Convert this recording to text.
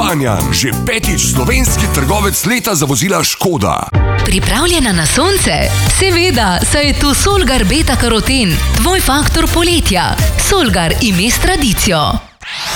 Kranjan, že 5. slovenski trgovec leta za vozila Škoda. Pripravljena na sonce? Seveda, saj je tu Solgar beta karoten, tvoj faktor poletja. Solgar ime s tradicijo.